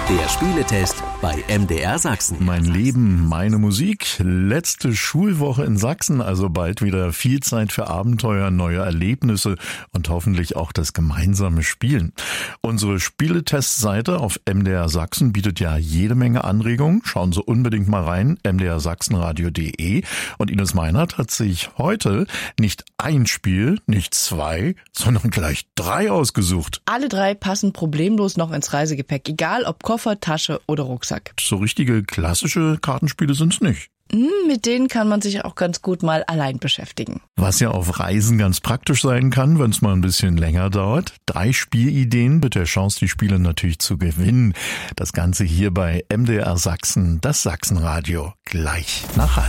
Der Spieletest bei MDR Sachsen. Mein Leben, meine Musik. Letzte Schulwoche in Sachsen, also bald wieder viel Zeit für Abenteuer, neue Erlebnisse und hoffentlich auch das gemeinsame Spielen. Unsere Spieletestseite auf MDR Sachsen bietet ja jede Menge Anregungen. Schauen Sie unbedingt mal rein, mdrsachsenradio.de. Und Ines Meinert hat sich heute nicht ein Spiel, nicht zwei, sondern gleich 3 ausgesucht. Alle 3 passen problemlos noch ins Reisegepäck, egal ob Koffer, Tasche oder Rucksack. So richtige klassische Kartenspiele sind's nicht. Mit denen kann man sich auch ganz gut mal allein beschäftigen. Was ja auf Reisen ganz praktisch sein kann, wenn es mal ein bisschen länger dauert. 3 Spielideen mit der Chance, die Spiele natürlich zu gewinnen. Das Ganze hier bei MDR Sachsen, das Sachsenradio, gleich nach